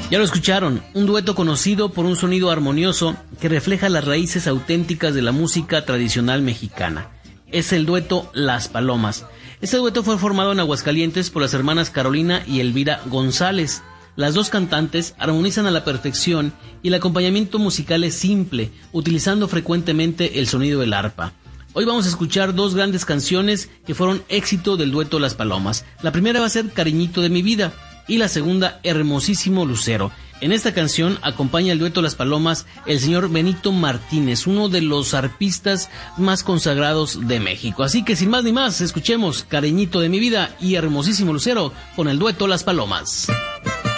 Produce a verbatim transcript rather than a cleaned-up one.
Ya lo escucharon, un dueto conocido por un sonido armonioso que refleja las raíces auténticas de la música tradicional mexicana. Es el dueto Las Palomas. Este dueto fue formado en Aguascalientes por las hermanas Carolina y Elvira González. Las dos cantantes armonizan a la perfección y el acompañamiento musical es simple, utilizando frecuentemente el sonido del arpa. Hoy vamos a escuchar dos grandes canciones que fueron éxito del dueto Las Palomas. La primera va a ser Cariñito de mi vida y la segunda Hermosísimo Lucero. En esta canción acompaña el dueto Las Palomas el señor Benito Martínez, uno de los arpistas más consagrados de México. Así que sin más ni más, escuchemos Cariñito de mi vida y Hermosísimo Lucero con el dueto Las Palomas.